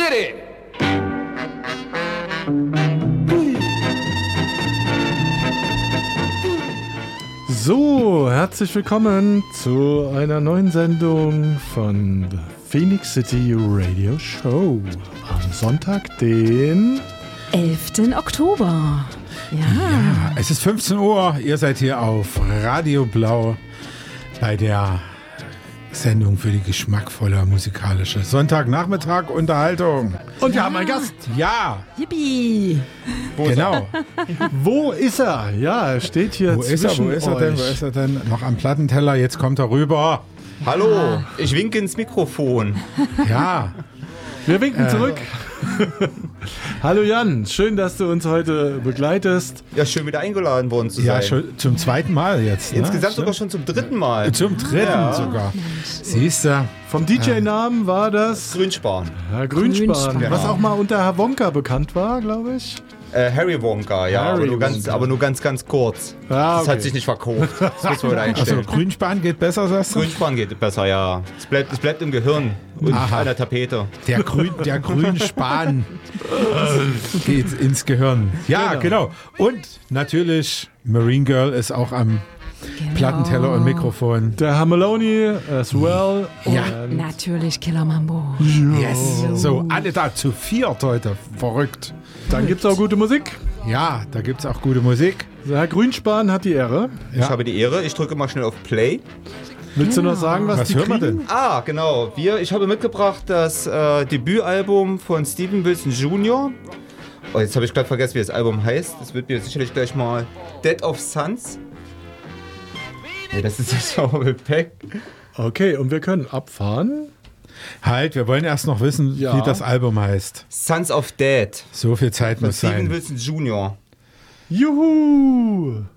City. So, herzlich willkommen zu einer neuen Sendung von The Phoenix City Radio Show am Sonntag, den 11. Oktober. Ja, es ist 15 Uhr, ihr seid hier auf Radio Blau bei der Sendung für die geschmackvolle musikalische Sonntagnachmittag Unterhaltung. Und wir haben einen Gast. Ja, Yippie! genau. Wo ist er? Ja, er steht hier Wo ist er denn? Wo ist er denn? Noch am Plattenteller, jetzt kommt er rüber. Hallo, ich winke ins Mikrofon. Ja, Wir winken zurück. Hallo Jan, schön, dass du uns heute begleitest. Ja, schön wieder eingeladen worden zu sein. ja, schon zum zweiten Mal jetzt. Ne? Insgesamt sogar schon zum dritten Mal. Zum dritten sogar. Siehst du? Vom DJ-Namen war das Grünspan. Herr Grünspan, Grünspan. was auch mal unter Herr Wonka bekannt war, glaube ich. Harry Wonka, ja, Harry aber nur ganz kurz. Ah, Das okay. hat sich nicht verkauft. Das müssen wir wieder Also einstellen. Grünspan geht besser, sagst du? Grünspan geht besser, ja. Es bleibt im Gehirn und Aha. an der Tapete. Der Grünspan geht ins Gehirn. Ja, genau. Und natürlich, Marine Girl ist auch am Plattenteller und Mikrofon. Der Herr Maloney as well. Ja. Und Natürlich Killer Mambo. Yes. So, alle da zu viert heute. Verrückt. dann gibt's auch gute Musik. Ja, da gibt es auch gute Musik. Der Herr Grünspan hat die Ehre. Ich habe die Ehre, ich drücke mal schnell auf Play. Willst du noch sagen, was Was die hören wir kriegen? denn? Ah, genau. Ich habe mitgebracht das Debütalbum von Steven Wilson Jr. Oh, jetzt habe ich gerade vergessen, wie das Album heißt. Das wird mir sicherlich gleich mal Dead of Suns. Nee, das ist das Shovel Pack. Okay, und wir können abfahren. Halt, wir wollen erst noch wissen, Ja. wie das Album heißt. Sons of Dead So viel Zeit von muss Steven sein. Wilson Jr. Juhu!